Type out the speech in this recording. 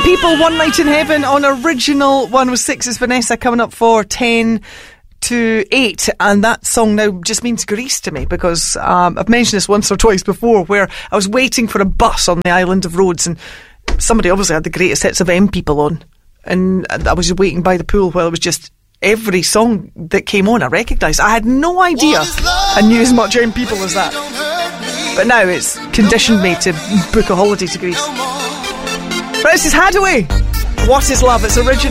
People, One Night in Heaven on Original 106 is Vanessa coming up for 10 to 8, and that song now just means Greece to me because I've mentioned this once or twice before, where I was waiting for a bus on the island of Rhodes and somebody obviously had the greatest hits of M People on, and I was just waiting by the pool while it was just every song that came on I recognised. I had no idea I knew as much M People as that, but now it's conditioned me to book a holiday to Greece. Right, this is Hadaway. What is Love? It's Original.